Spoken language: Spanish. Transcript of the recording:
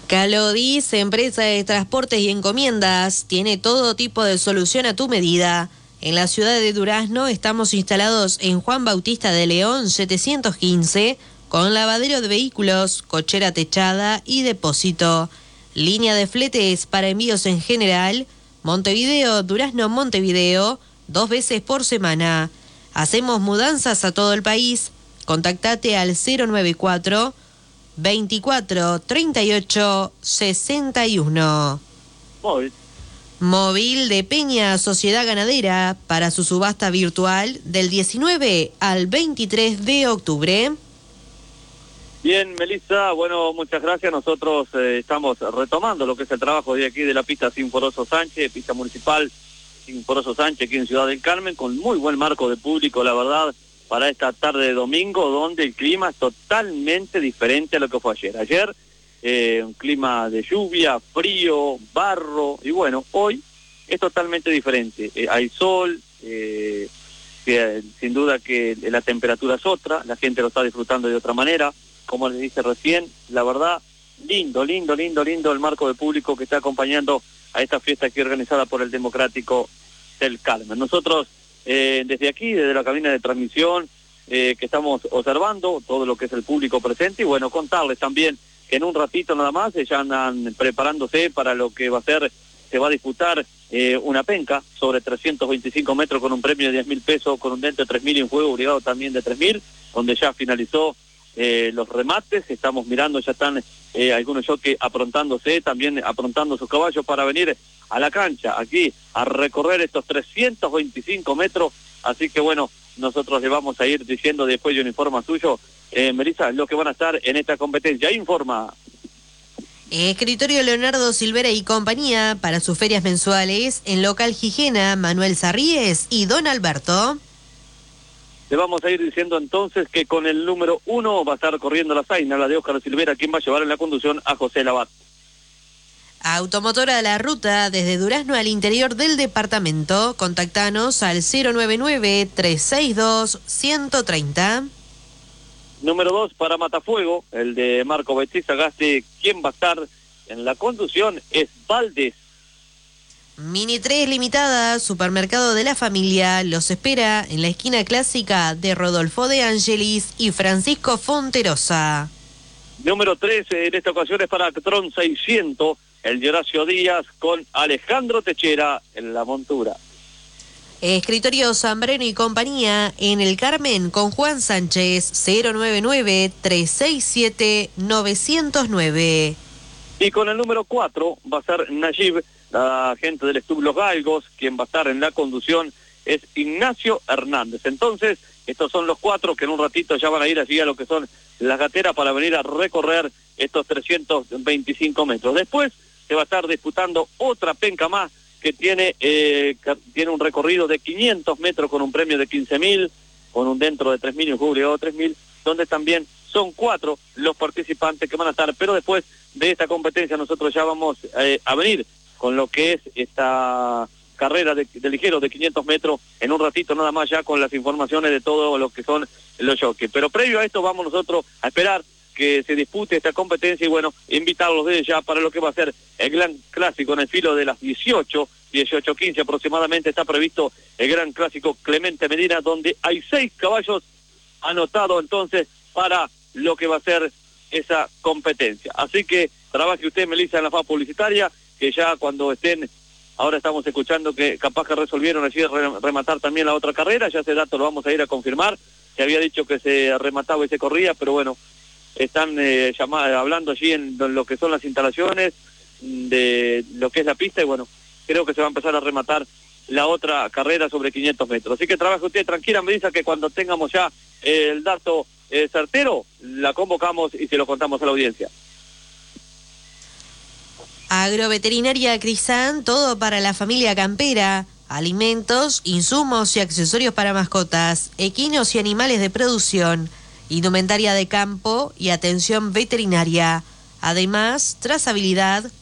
Calodis, empresa de transportes y encomiendas, tiene todo tipo de solución a tu medida. En la ciudad de Durazno estamos instalados en Juan Bautista de León 715, con lavadero de vehículos, cochera techada y depósito. Línea de fletes para envíos en general, Montevideo, Durazno, Montevideo, 2 veces por semana. Hacemos mudanzas a todo el país. Contactate al 094 24 38 61. Móvil de Peña Sociedad Ganadera para su subasta virtual del 19 al 23 de octubre. Bien, Melissa, bueno, muchas gracias. Nosotros estamos retomando lo que es el trabajo de aquí de la pista Sinforoso Sánchez, pista municipal Sinforoso Sánchez aquí en Ciudad del Carmen, con muy buen marco de público, la verdad, para esta tarde de domingo, donde el clima es totalmente diferente a lo que fue ayer. Ayer, un clima de lluvia, frío, barro, y bueno, hoy es totalmente diferente. Hay sol, sin duda que la temperatura es otra, la gente lo está disfrutando de otra manera. Como les dije recién, la verdad, lindo el marco de público que está acompañando a esta fiesta aquí organizada por el Democrático del Carmen. Nosotros, desde aquí, desde la cabina de transmisión, que estamos observando todo lo que es el público presente, y bueno, contarles también que en un ratito nada más ya andan preparándose para lo que va a ser, se va a disputar una penca sobre 325 metros con un premio de 10.000 pesos, con un dentro de 3.000 y un juego obligado también de 3.000, donde ya finalizó los remates. Estamos mirando, ya están algunos jockeys aprontándose, también aprontando sus caballos para venir a la cancha, aquí, a recorrer estos 325 metros, así que bueno, nosotros le vamos a ir diciendo después de un informe suyo, Melissa, lo que van a estar en esta competencia. Informa. Escritorio Leonardo Silvera y compañía para sus ferias mensuales en local Gijena, Manuel Sarríes y Don Alberto. Le vamos a ir diciendo entonces que con el número 1 va a estar corriendo la zaina, la de Óscar Silvera, quien va a llevar en la conducción a José Labat. Automotora La Ruta, desde Durazno al interior del departamento. Contactanos al 099-362-130. Número 2 para Matafuego, el de Marco Bettiza Gaste, quien va a estar en la conducción es Valdés. Mini 3 Limitada, supermercado de la familia, los espera en la esquina clásica de Rodolfo de Angelis y Francisco Fonterosa. Número 3 en esta ocasión es para Actron 600, el de Horacio Díaz con Alejandro Techera en la montura. Escritorio Zambrano y compañía en el Carmen con Juan Sánchez, 099-367-909. Y con el número 4 va a ser Nayib, la gente del Club Los Galgos, quien va a estar en la conducción es Ignacio Hernández. Entonces, estos son los 4 que en un ratito ya van a ir allí a lo que son las gateras para venir a recorrer estos 325 metros. Después se va a estar disputando otra penca más que tiene un recorrido de 500 metros con un premio de 15.000, con un dentro de 3.000 y un jubilado de 3.000, donde también son 4 los participantes que van a estar. Pero después de esta competencia nosotros ya vamos a venir con lo que es esta carrera de ligero de 500 metros en un ratito nada más, ya con las informaciones de todo lo que son los jockeys. Pero previo a esto vamos nosotros a esperar que se dispute esta competencia y bueno, invitarlos desde ya para lo que va a ser el gran clásico en el filo de las 18:15 aproximadamente. Está previsto el gran clásico Clemente Medina, donde hay 6 caballos anotados entonces para lo que va a ser esa competencia. Así que trabaje usted, Melissa, en la faz publicitaria, que ya cuando estén, ahora estamos escuchando que capaz que resolvieron allí rematar también la otra carrera, ya ese dato lo vamos a ir a confirmar, se había dicho que se remataba y se corría, pero bueno, están hablando allí en lo que son las instalaciones de lo que es la pista y bueno, creo que se va a empezar a rematar la otra carrera sobre 500 metros. Así que trabaje usted tranquila, me dice que cuando tengamos ya el dato certero, la convocamos y se lo contamos a la audiencia. Agroveterinaria Crisan, todo para la familia campera. Alimentos, insumos y accesorios para mascotas, equinos y animales de producción, indumentaria de campo y atención veterinaria. Además, trazabilidad,